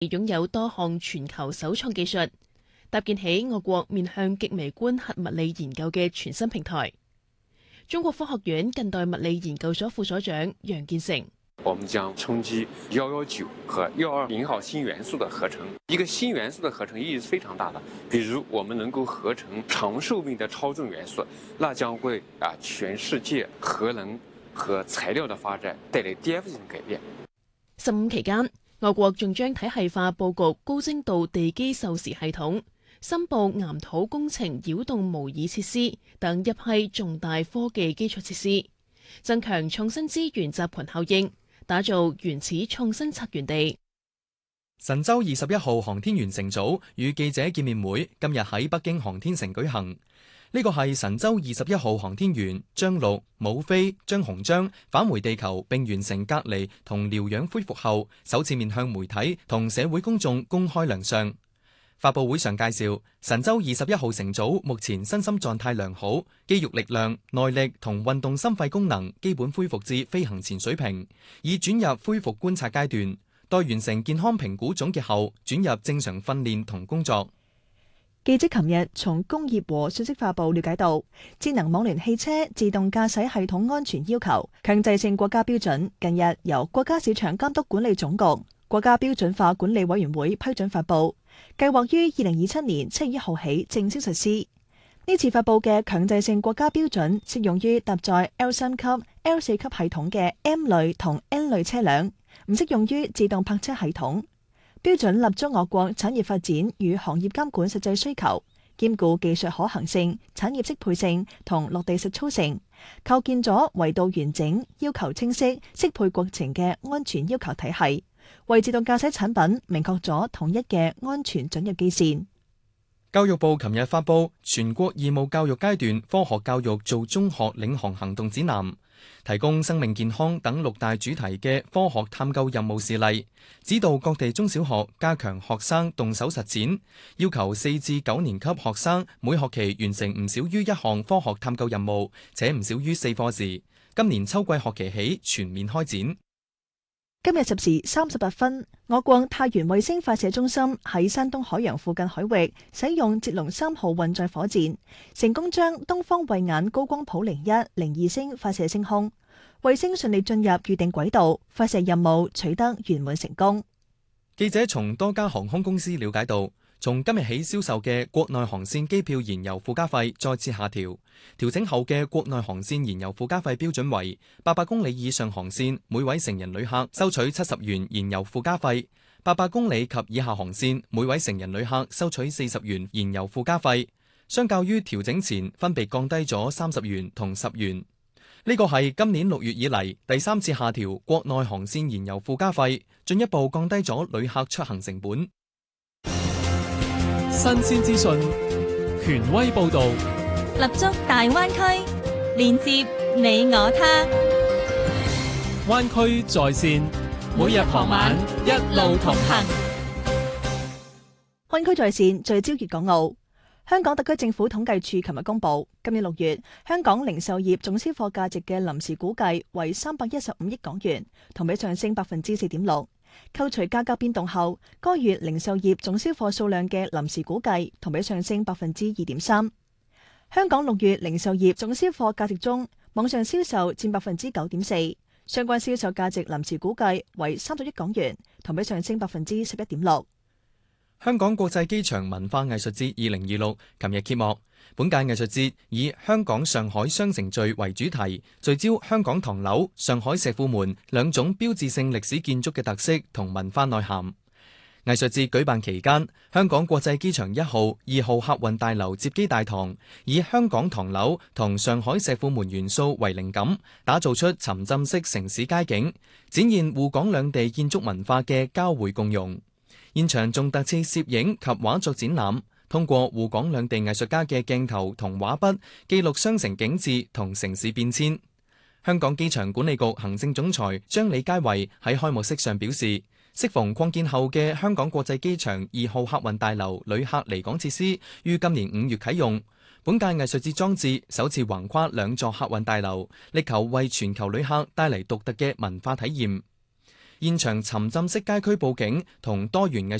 擁有多項全球首創技術，搭建起我國面向極微觀核物理研究嘅全新平台。中國科學院近代物理研究所副所長楊建成： 我們將衝擊119和120號新元素的合成。一個新元素的合成意義是非常大的，比如我們能夠合成長壽命的超重元素，那將為全世界核能和材料的發展帶來顛覆性改變。 15期間，我國仲將體系化佈局高精度地基授時系統、深部岩土工程擾動模擬設施等一批重大科技基礎設施，增強創新資源集群效應，打造原始創新策源地。 神舟21號航天員乘組與記者見面會今日喺北京航天城舉行。呢個係神舟21號航天員張陸、武飛、張鴻章返回地球並完成隔離同療養恢復後，首次面向媒體同社會公眾公開亮相。發佈會上介紹，神舟21號乘組目前身心狀態良好，肌肉力量、耐力同運動心肺功能基本恢復至飛行前水平，已轉入恢復觀察階段。待完成健康評估總結後，轉入正常訓練同工作。 記者琴日從工業和信息化部了解到，智能網聯汽車自動駕駛系統安全要求強制性國家標準近日由國家市場監督管理總局、國家標準化管理委員會批准發布，計劃於2027年7月1號起正式實施。呢次發布嘅強制性國家標準適用於搭載 L3 級、L4 級系統嘅 M 類同 N 類車輛，唔適用於自動泊車系統。標準立足我國產業發展與行業監管實際需求，兼顧技術可行性、產業適配性同落地實操性，構建咗維度完整、要求清晰、適配國情嘅安全要求體系，為自動駕駛產品明確咗統一嘅安全準入基線。 教育部琴日發布全國義務教育階段科學教育做中學領航行動指南，提供生命健康等6大主題嘅科學探究任務示例，指導各地中小學加強學生動手實踐，要求4至9年級學生每學期完成唔少於1項科學探究任務，且唔少於4課時。今年秋季學期起全面開展。 今日10時38分，我國太原衛星發射中心喺山東海洋附近海域使用捷龍3號運載火箭，成功將東方慧眼高光譜01、02星發射升空，衛星順利進入預定軌道，發射任務取得圓滿成功。 記者從多家航空公司了解到，從今日起銷售嘅國內航線機票燃油附加費再次下調，調整後嘅國內航線燃油附加費標準為800公里以上航線每位成人旅客收取70元燃油附加費，800公里及以下航線每位成人旅客收取40元燃油附加費，相較於調整前分別降低咗30元同10元。呢個係今年6月以嚟第3次下調國內航線燃油附加費，進一步降低咗旅客出行成本。 新鮮資訊，權威報導， 立足大灣區，連接你我他。 灣區在線，每日傍晚一路同行。 灣區在線聚焦粵港澳。香港特區政府統計處琴日公布，今年6月香港零售業總銷貨價值嘅臨時估計為315億港元，同比上升4.6%。扣除價格變動後，該月零售業總銷貨數量嘅臨時估計同比上升2.3%。香港6月零售業總銷貨價值中，網上銷售佔9.4%，相關銷售價值臨時估計為30億港元，同比上升11.6%。 香港國際機場文化藝術節2026琴日揭幕。本屆藝術節以香港上海雙城聚為主題，聚焦香港唐樓、上海石庫門兩種標誌性歷史建築嘅特色同文化內涵。藝術節舉辦期間，香港國際機場1號、2號客運大樓接機大堂，以香港唐樓同上海石庫門元素為靈感，打造出沉浸式城市街景，展現滬港兩地建築文化嘅交匯共融。現場仲特設攝影及畫作展覽，通過滬港兩地藝術家嘅鏡頭同畫筆，記錄雙城景致同城市變遷。香港機場管理局行政總裁張李佳慧喺開幕式上表示，適逢擴建後嘅香港國際機場2號客運大樓旅客離港設施於今年5月啟用，本屆藝術節裝置首次橫跨2座客運大樓，力求為全球旅客帶嚟獨特嘅文化體驗。 現場沉浸式街區佈景同多元藝